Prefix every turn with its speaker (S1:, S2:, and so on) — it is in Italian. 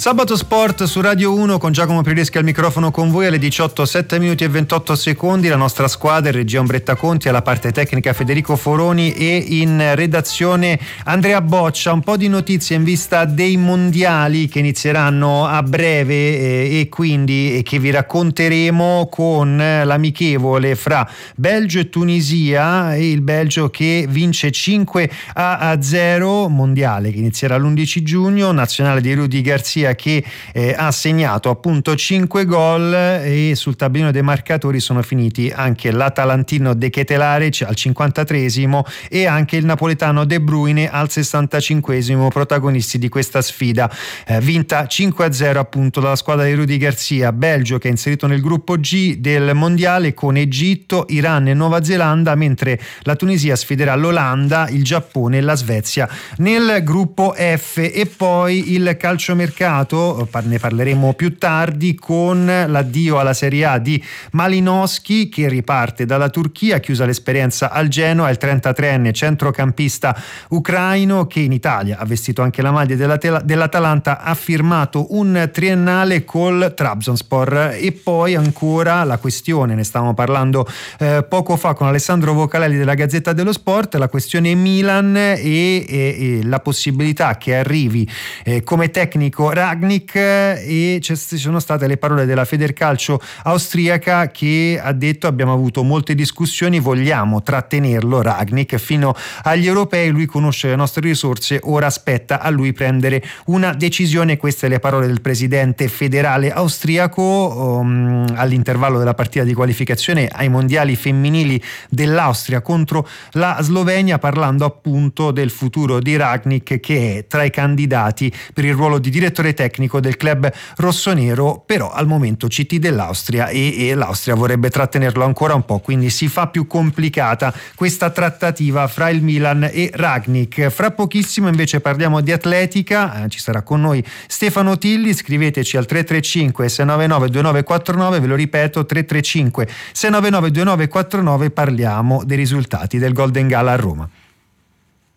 S1: Sabato Sport su Radio 1 con Giacomo Prireschi al microfono con voi alle 18, 7 minuti e 28 secondi. La nostra squadra in regia Ombretta Conti, alla parte tecnica Federico Foroni e in redazione Andrea Boccia. Un po' di notizie in vista dei mondiali che inizieranno a breve e quindi che vi racconteremo con l'amichevole fra Belgio e Tunisia, e il Belgio che vince 5-0, mondiale che inizierà l'11 giugno, nazionale di Rudi Garcia che ha segnato appunto 5 gol, e sul tabellino dei marcatori sono finiti anche l'Atalantino De Ketelare al 53esimo e anche il napoletano De Bruyne al 65esimo, protagonisti di questa sfida vinta 5-0 appunto dalla squadra di Rudi Garcia. Belgio che è inserito nel gruppo G del mondiale con Egitto, Iran e Nuova Zelanda, mentre la Tunisia sfiderà l'Olanda, il Giappone e la Svezia nel gruppo F. E poi il calciomercato, ne parleremo più tardi, con l'addio alla Serie A di Malinowski che riparte dalla Turchia, chiusa l'esperienza al Genoa, il 33enne centrocampista ucraino che in Italia ha vestito anche la maglia dell'Atalanta, ha firmato un triennale col Trabzonspor. E poi ancora la questione, ne stavamo parlando poco fa con Alessandro Vocalelli della Gazzetta dello Sport, la questione Milan e la possibilità che arrivi come tecnico Rangnick, e ci sono state le parole della Federcalcio austriaca che ha detto: abbiamo avuto molte discussioni, vogliamo trattenerlo Rangnick fino agli europei, lui conosce le nostre risorse, ora aspetta a lui prendere una decisione. Queste le parole del presidente federale austriaco all'intervallo della partita di qualificazione ai mondiali femminili dell'Austria contro la Slovenia, parlando appunto del futuro di Rangnick, che è tra i candidati per il ruolo di direttore tecnico del club rossonero, però al momento CT dell'Austria e l'Austria vorrebbe trattenerlo ancora un po', quindi si fa più complicata questa trattativa fra il Milan e Rangnick. Fra pochissimo invece parliamo di atletica, ci sarà con noi Stefano Tilli. Scriveteci al 335 699 2949, ve lo ripeto 335 699 2949, parliamo dei risultati del Golden Gala a Roma.